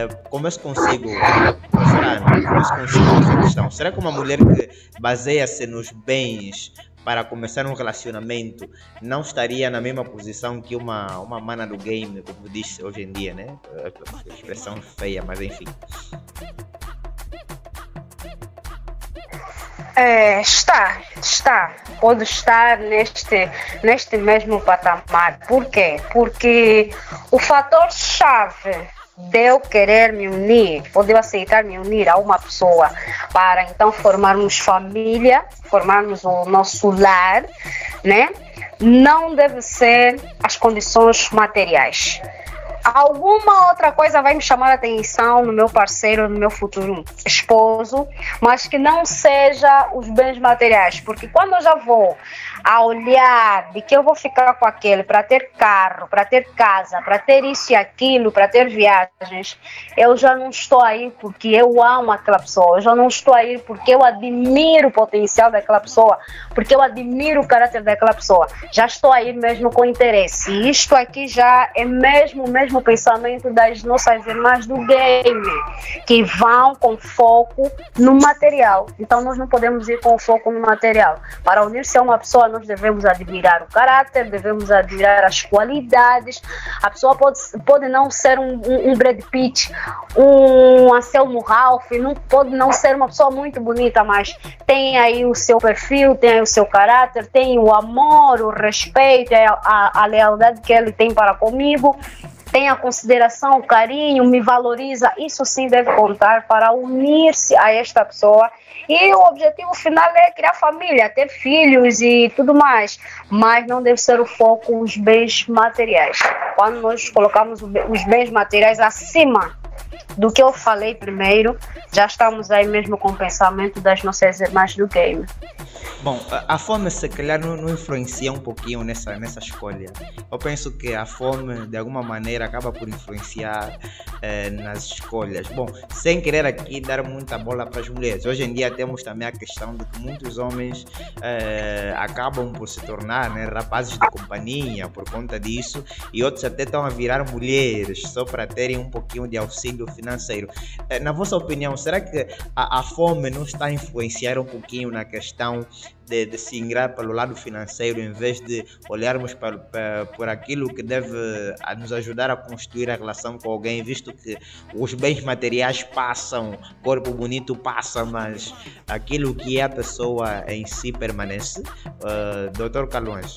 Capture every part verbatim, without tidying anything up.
uh, começo consigo, professora Ana, começo consigo essa questão. Será que uma mulher que baseia-se nos bens para começar um relacionamento não estaria na mesma posição que uma, uma mana do game, como diz hoje em dia, né? Expressão feia, mas enfim. É, está, está, pode estar neste, neste mesmo patamar. Por quê? Porque o fator-chave de eu querer me unir, ou de eu aceitar me unir a uma pessoa para então formarmos família, formarmos o nosso lar, né? Não deve ser as condições materiais. Alguma outra coisa vai me chamar a atenção no meu parceiro, no meu futuro esposo, mas que não seja os bens materiais, porque quando eu já vou a olhar de que eu vou ficar com aquele para ter carro, para ter casa, para ter isso e aquilo, para ter viagens, eu já não estou aí porque eu amo aquela pessoa, eu já não estou aí porque eu admiro o potencial daquela pessoa, porque eu admiro o caráter daquela pessoa, já estou aí mesmo com interesse. E isto aqui já é mesmo, mesmo o pensamento das nossas irmãs do game, que vão com foco no material. Então nós não podemos ir com foco no material. Para unir-se a uma pessoa, nós devemos admirar o caráter, devemos admirar as qualidades. A pessoa pode, pode não ser um, um, um Brad Pitt, um Anselmo Ralph, não, pode não ser uma pessoa muito bonita, mas tem aí o seu perfil, tem aí o seu caráter, tem o amor, o respeito, a, a, a lealdade que ele tem para comigo, tem a consideração, o carinho, me valoriza. Isso sim deve contar para unir-se a esta pessoa. E o objetivo final é criar família, ter filhos e tudo mais. Mas não deve ser o foco os bens materiais. Quando nós colocamos os bens materiais acima do que eu falei primeiro, já estamos aí mesmo com o pensamento das nossas irmãs do game. Bom, a, a fome se calhar não, não influencia um pouquinho nessa, nessa escolha. Eu penso que a fome de alguma maneira acaba por influenciar eh, nas escolhas. Bom, sem querer aqui dar muita bola para as mulheres, hoje em dia temos também a questão de que muitos homens eh, acabam por se tornar, né, rapazes de companhia por conta disso, e outros até estão a virar mulheres só para terem um pouquinho de auxílio financeiro. Eh, na vossa opinião, será que a, a fome não está a influenciar um pouquinho na questão De, de se ingrar pelo lado financeiro, em vez de olharmos para, para, por aquilo que deve a nos ajudar a construir a relação com alguém, visto que os bens materiais passam, corpo bonito passa, mas aquilo que é a pessoa em si permanece? Uh, doutor Calões.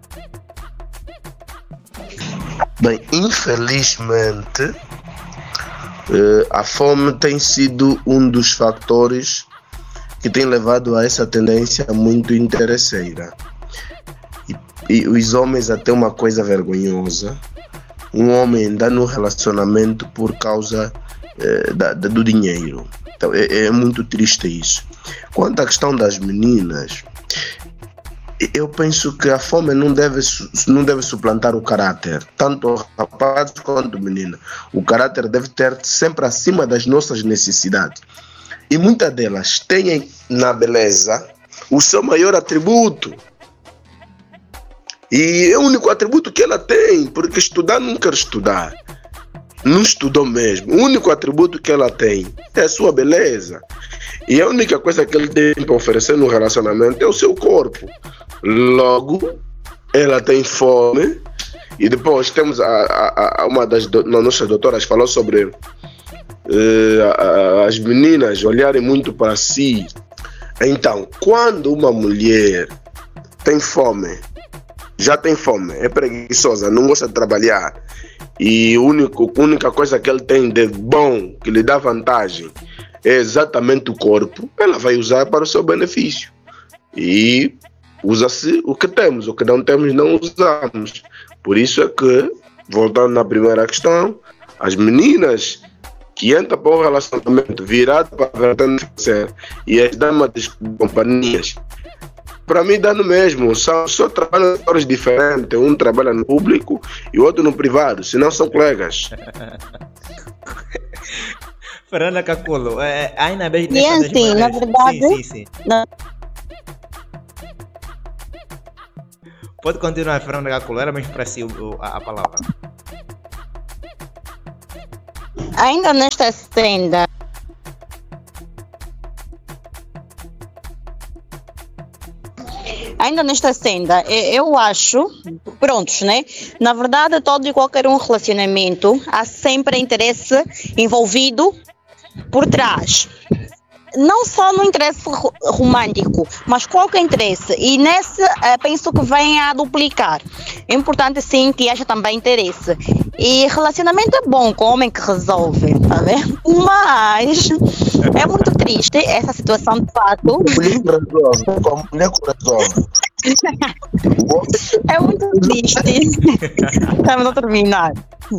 Bem, infelizmente, uh, a fome tem sido um dos fatores que tem levado a essa tendência muito interesseira. E, e os homens até uma coisa vergonhosa, um homem andar no relacionamento por causa eh, da, da, do dinheiro. Então é, é muito triste isso. Quanto à questão das meninas, eu penso que a fome não deve, não deve suplantar o caráter, tanto rapaz quanto menina. O caráter deve ter sempre acima das nossas necessidades. E muitas delas têm na beleza o seu maior atributo. E é o único atributo que ela tem, porque estudar não quer estudar. Não estudou mesmo. O único atributo que ela tem é a sua beleza. E a única coisa que ele tem para oferecer no relacionamento é o seu corpo. Logo, ela tem fome. E depois temos a, a, a, uma das do, nossas doutoras falou sobre Uh, as meninas olharem muito para si. Então, quando uma mulher tem fome, já tem fome, é preguiçosa, não gosta de trabalhar, e a única coisa que ele tem de bom, que lhe dá vantagem, é exatamente o corpo, ela vai usar para o seu benefício. E usa-se o que temos, o que não temos não usamos. Por isso é que, voltando na primeira questão, as meninas que entra para o relacionamento virado para a vertente financeira e as damas de companhias, para mim dá no mesmo, só, só trabalham em setores diferentes, um trabalha no público e o outro no privado, senão são colegas. Fernanda Caculo, é, ainda bem e assim, na verdade, sim, sim, sim. Na... Pode continuar, Fernanda Caculo, era mesmo para si a, a palavra. Ainda nesta senda, ainda nesta senda, e- eu acho, prontos, né? Na verdade, todo e qualquer um relacionamento há sempre interesse envolvido por trás. Não só no interesse ro- romântico, mas qualquer interesse. E nesse, eh, penso que vem a duplicar. É importante sim que haja também interesse. E relacionamento é bom com o homem que resolve, tá vendo? Mas é muito triste essa situação de fato. Mulher que resolve, com a mulher que resolve. O homem É muito triste. Estamos a terminar.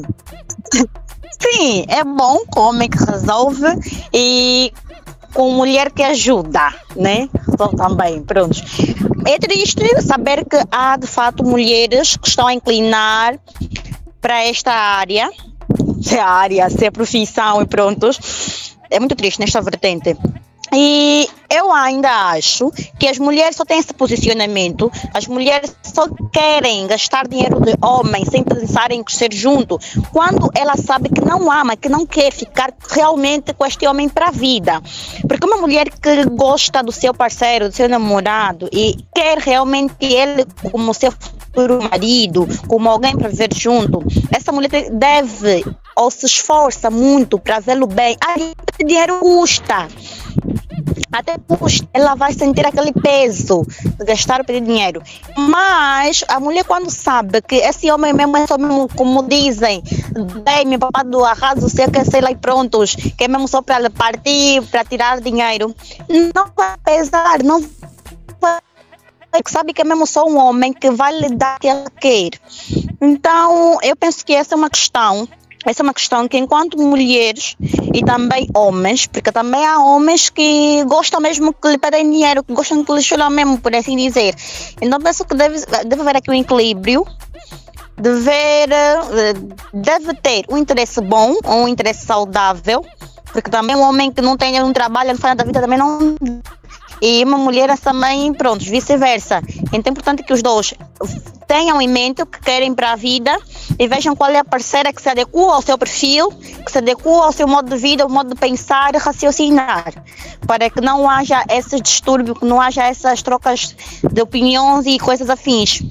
Sim, é bom com homem que resolve e com mulher que ajuda, né? Resolve também, pronto. É triste saber que há de fato mulheres que estão a inclinar para esta área, se é a área, se é a profissão e prontos. É muito triste nesta vertente. E eu ainda acho que as mulheres só têm esse posicionamento, as mulheres só querem gastar dinheiro de homem sem pensar em crescer junto, quando ela sabe que não ama, que não quer ficar realmente com este homem para a vida. Porque uma mulher que gosta do seu parceiro, do seu namorado e quer realmente ele como seu futuro marido, como alguém para viver junto, essa mulher deve ou se esforça muito para vê-lo bem. Ah, dinheiro custa. Até custa, ela vai sentir aquele peso de gastar ou pedir dinheiro. Mas a mulher, quando sabe que esse homem mesmo é só mesmo, como dizem, dei-me papá do arraso, sei que sei lá e prontos, que é mesmo só para partir, para tirar dinheiro, não vai pesar, não vai. Sabe que é mesmo só um homem que vai lhe dar o que ela quer. Então, eu penso que essa é uma questão. Essa é uma questão que, enquanto mulheres e também homens, porque também há homens que gostam mesmo que lhe pedem dinheiro, que gostam que lhe choram mesmo, por assim dizer. Então, penso que deve, deve haver aqui um equilíbrio, deve, deve ter um interesse bom, um interesse saudável, porque também um homem que não tem um trabalho, não faz nada da vida, também não. E uma mulher também, pronto, vice-versa. Então é importante que os dois tenham em mente o que querem para a vida e vejam qual é a parceira que se adequa ao seu perfil, que se adequa ao seu modo de vida, ao modo de pensar e raciocinar, para que não haja esse distúrbio, que não haja essas trocas de opiniões e coisas afins.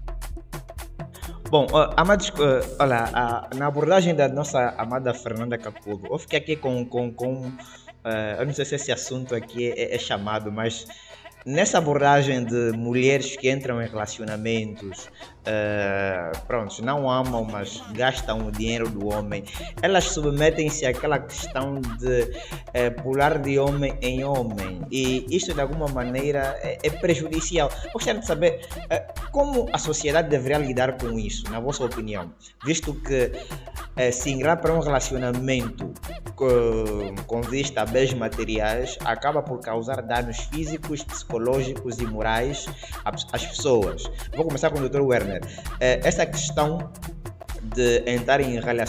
Bom, uh, amados, uh, olha, uh, na abordagem da nossa amada Fernanda Capudo, eu fiquei aqui com, com, com uh, eu não sei se esse assunto aqui é, é chamado, mas nessa abordagem de mulheres que entram em relacionamentos, uh, pronto, não amam, mas gastam o dinheiro do homem, elas submetem-se àquela questão de uh, pular de homem em homem, e isto de alguma maneira é, é prejudicial. Gostaria de saber uh, como a sociedade deveria lidar com isso, na vossa opinião, visto que uh, se ingrar para um relacionamento com, com vista a bens materiais acaba por causar danos físicos, psicológicos e morais às pessoas. Vou começar com o doutor Werner. Essa questão de entrar em